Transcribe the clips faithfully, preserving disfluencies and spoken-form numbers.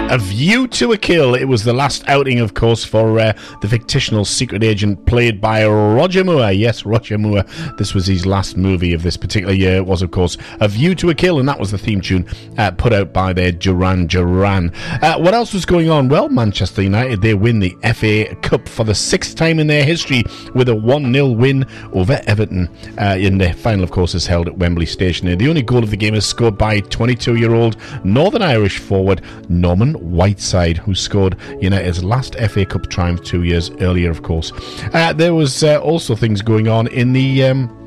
A View to a Kill. It was the last outing, of course, for uh, the fictional secret agent played by Roger Moore. Yes, Roger Moore. This was his last movie of this particular year. It was, of course, A View to a Kill, and that was the theme tune uh, put out by their Duran Duran. Uh, what else was going on? Well, Manchester United, they win the F A Cup for the sixth time in their history with a one nil win over Everton. Uh, and the final, of course, is held at Wembley Station. The only goal of the game is scored by twenty-two-year-old Northern Irish forward Norman Whiteside, who scored United's last F A Cup triumph two years earlier, of course. Uh, there was uh, also things going on in the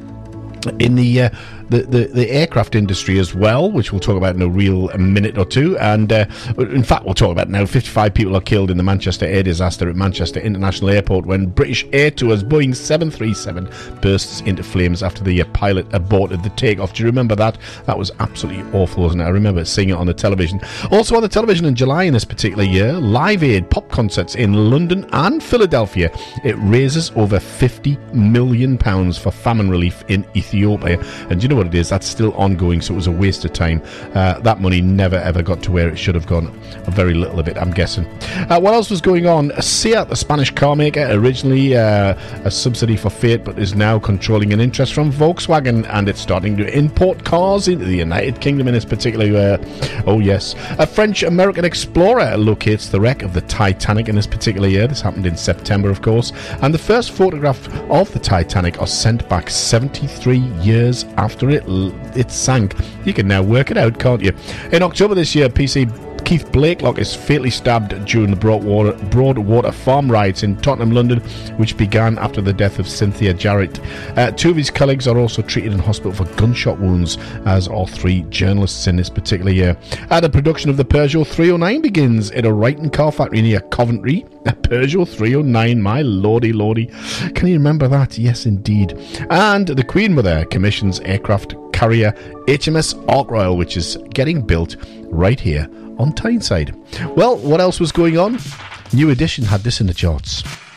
um, in the uh, The, the, the aircraft industry as well, which we'll talk about in a real minute or two. And uh, in fact, we'll talk about it now. fifty-five people are killed in the Manchester air disaster at Manchester International Airport when British Air Tours Boeing seven thirty-seven bursts into flames after the uh, pilot aborted the takeoff. Do you remember that? That was absolutely awful, wasn't it? I remember seeing it on the television. Also on the television in July in this particular year, Live Aid pop concerts in London and Philadelphia. It raises over fifty million pounds for famine relief in Ethiopia. And do you know what it is? That's still ongoing, so it was a waste of time. Uh, that money never ever got to where it should have gone. A very little of it, I'm guessing. Uh, what else was going on? Seat, the Spanish car maker, originally uh, a subsidy for Fiat, but is now controlling an interest from Volkswagen, and it's starting to import cars into the United Kingdom in this particular. Uh, oh yes, a French-American explorer locates the wreck of the Titanic in this particular year. This happened in September, of course, and the first photograph of the Titanic are sent back seventy-three years after it it sank. You can now work it out, can't you? In October this year, P C Keith Blakelock is fatally stabbed during the Broadwater, Broadwater Farm riots in Tottenham, London, which began after the death of Cynthia Jarrett. Uh, two of his colleagues are also treated in hospital for gunshot wounds, as are three journalists in this particular year. Uh, the production of the Peugeot three oh nine begins at a Wrighton car factory near Coventry. A Peugeot three oh nine, my lordy lordy. Can you remember that? Yes, indeed. And the Queen Mother commissions aircraft carrier H M S Ark Royal, which is getting built right here on Tyneside. Well, what else was going on? New Edition had this in the charts.